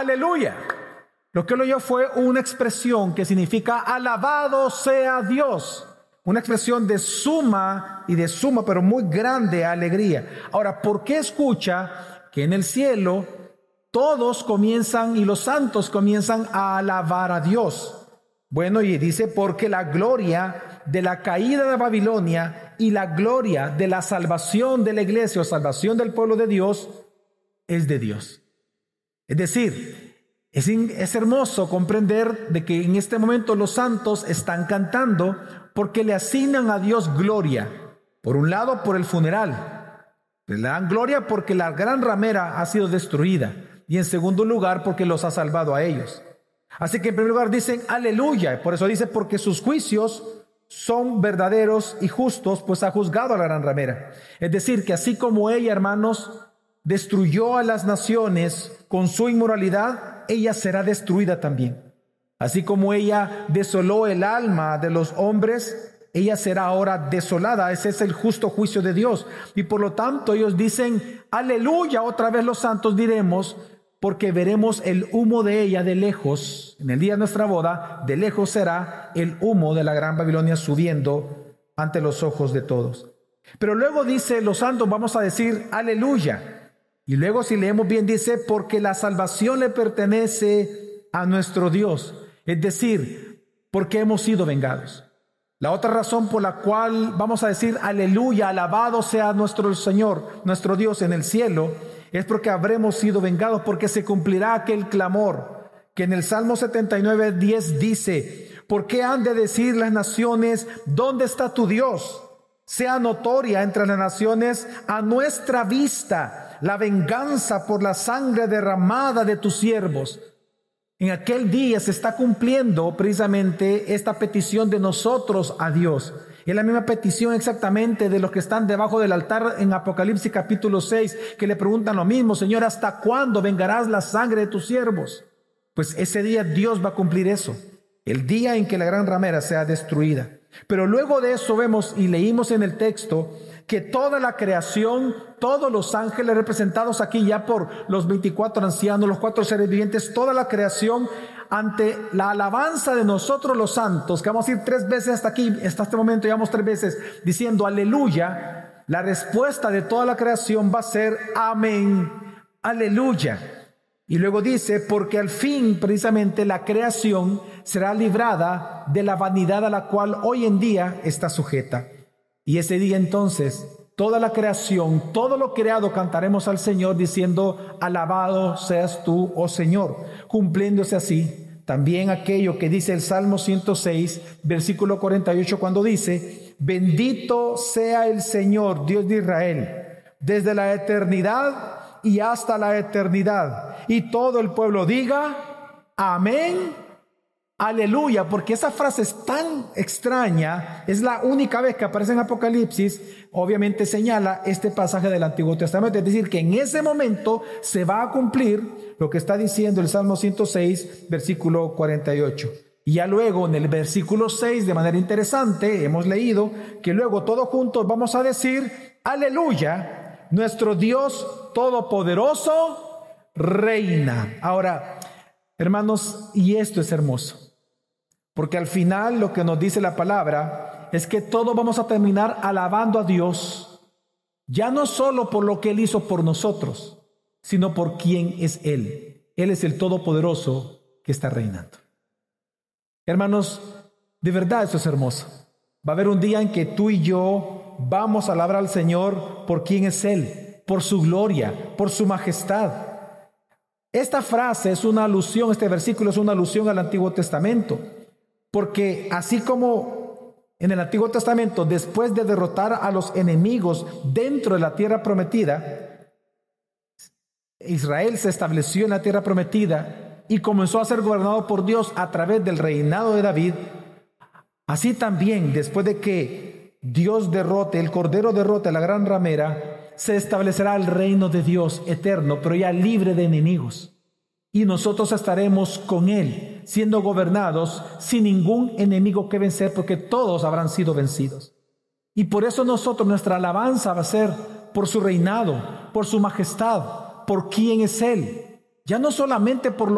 aleluya. Lo que él oyó fue una expresión que significa alabado sea Dios. Una expresión de suma, pero muy grande alegría. Ahora, ¿por qué escucha que en el cielo todos comienzan y los santos comienzan a alabar a Dios? Bueno, y dice, porque la gloria de la caída de Babilonia y la gloria de la salvación de la iglesia o salvación del pueblo de Dios es de Dios. Es decir, es hermoso comprender de que en este momento los santos están cantando porque le asignan a Dios gloria. Por un lado, por el funeral. Le dan gloria porque la gran ramera ha sido destruida. Y en segundo lugar, porque los ha salvado a ellos. Así que en primer lugar dicen aleluya. Por eso dice, porque sus juicios son verdaderos y justos, pues ha juzgado a la gran ramera. Es decir, que así como ella, hermanos, destruyó a las naciones con su inmoralidad, ella será destruida también. Así como ella desoló el alma de los hombres, ella será ahora desolada. Ese es el justo juicio de Dios. Y por lo tanto ellos dicen, aleluya, otra vez los santos diremos, porque veremos el humo de ella de lejos. En el día de nuestra boda, de lejos será el humo de la gran Babilonia subiendo ante los ojos de todos. Pero luego dice, los santos vamos a decir, aleluya. Y luego si leemos bien dice, porque la salvación le pertenece a nuestro Dios. Es decir, porque hemos sido vengados. La otra razón por la cual vamos a decir aleluya, alabado sea nuestro Señor, nuestro Dios en el cielo, es porque habremos sido vengados, porque se cumplirá aquel clamor que en el Salmo 79:10 dice, ¿por qué han de decir las naciones, ¿dónde está tu Dios? Sea notoria entre las naciones a nuestra vista la venganza por la sangre derramada de tus siervos. En aquel día se está cumpliendo precisamente esta petición de nosotros a Dios. Es la misma petición exactamente de los que están debajo del altar en Apocalipsis capítulo 6, que le preguntan lo mismo, Señor, ¿hasta cuándo vengarás la sangre de tus siervos? Pues ese día Dios va a cumplir eso, el día en que la gran ramera sea destruida. Pero luego de eso vemos y leímos en el texto que toda la creación, todos los ángeles representados aquí ya por los 24 ancianos, los 4 seres vivientes, toda la creación ante la alabanza de nosotros los santos, que vamos a ir 3 veces hasta aquí, hasta este momento llevamos 3 veces diciendo aleluya, la respuesta de toda la creación va a ser amén, aleluya. Y luego dice, porque al fin precisamente la creación será librada de la vanidad a la cual hoy en día está sujeta. Y ese día entonces, toda la creación, todo lo creado cantaremos al Señor diciendo, alabado seas tú, oh Señor, cumpliéndose así también aquello que dice el Salmo 106, versículo 48, cuando dice, bendito sea el Señor, Dios de Israel, desde la eternidad y hasta la eternidad. Y todo el pueblo diga, amén, aleluya, porque esa frase es tan extraña, es la única vez que aparece en Apocalipsis, obviamente señala este pasaje del Antiguo Testamento, es decir, que en ese momento se va a cumplir lo que está diciendo el Salmo 106, versículo 48. Y ya luego en el versículo 6, de manera interesante, hemos leído que luego todos juntos vamos a decir, aleluya, nuestro Dios Todopoderoso reina. Ahora, hermanos, y esto es hermoso. Porque al final lo que nos dice la palabra es que todos vamos a terminar alabando a Dios, ya no solo por lo que Él hizo por nosotros, sino por quién es Él. Él es el Todopoderoso que está reinando. Hermanos, de verdad esto es hermoso. Va a haber un día en que tú y yo vamos a alabar al Señor por quién es Él, por su gloria, por su majestad. Esta frase es una alusión, este versículo es una alusión al Antiguo Testamento. Porque así como en el Antiguo Testamento, después de derrotar a los enemigos dentro de la tierra prometida, Israel se estableció en la tierra prometida y comenzó a ser gobernado por Dios a través del reinado de David. Así también, después de que Dios derrote, el Cordero derrote a la gran ramera, se establecerá el reino de Dios eterno, pero ya libre de enemigos. Y nosotros estaremos con Él, siendo gobernados sin ningún enemigo que vencer, porque todos habrán sido vencidos. Y por eso nosotros, nuestra alabanza va a ser por su reinado, por su majestad, por quién es Él. Ya no solamente por lo